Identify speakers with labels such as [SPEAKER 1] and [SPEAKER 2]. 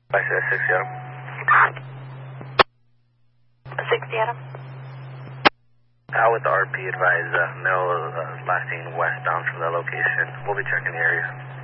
[SPEAKER 1] I said 60 Adam.
[SPEAKER 2] 60 Adam.
[SPEAKER 1] With the RP advised, middle of last seen westbound from the location. We'll be checking the area.